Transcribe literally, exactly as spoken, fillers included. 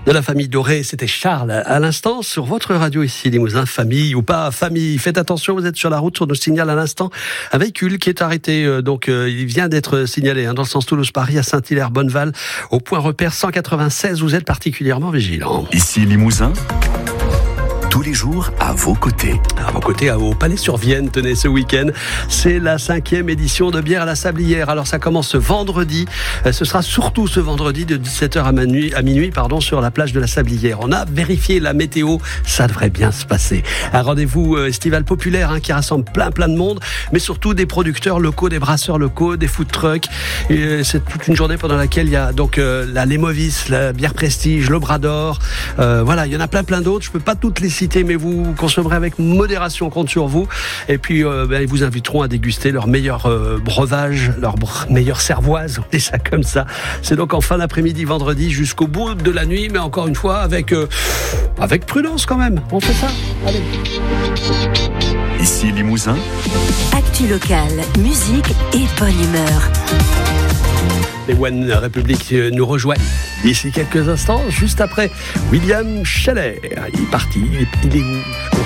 De la famille Doré, c'était Charles à l'instant sur votre radio ici, Limousin. Famille ou pas famille, faites attention, vous êtes sur la route, on nous signale à l'instant un véhicule qui est arrêté, euh, donc euh, il vient d'être signalé hein, dans le sens Toulouse-Paris à Saint-Hilaire-Bonneval, au point repère cent quatre-vingt-seize, vous êtes particulièrement vigilants. Ici Limousin, tous les jours à vos côtés. À vos côtés, au Palais-sur-Vienne, tenez, ce week-end, c'est la cinquième édition de Bière à la Sablière. Alors ça commence ce vendredi, ce sera surtout ce vendredi de dix-sept heures à minuit, à minuit pardon, sur la plage de la Sablière. On a vérifié la météo, ça devrait bien se passer. Un rendez-vous estival populaire hein, qui rassemble plein plein de monde, mais surtout des producteurs locaux, des brasseurs locaux, des food trucks. Et c'est toute une journée pendant laquelle il y a donc euh, la Lémovis, la bière Prestige, le Brador. Euh, voilà, il y en a plein plein d'autres. Je peux pas toutes les citer, mais vous consommerez avec modération, on compte sur vous. Et puis, euh, ben, ils vous inviteront à déguster leur meilleur euh, breuvage, leur bre- meilleure cervoise, on dit ça comme ça. C'est donc en fin d'après-midi, vendredi, jusqu'au bout de la nuit, mais encore une fois, avec, euh, avec prudence quand même. On fait ça ? Allez. Ici Limousin, Actu locale, musique et bonne humeur. Les One République nous rejoignent d'ici quelques instants, juste après William Scheller. Il est parti, il est, il est où ?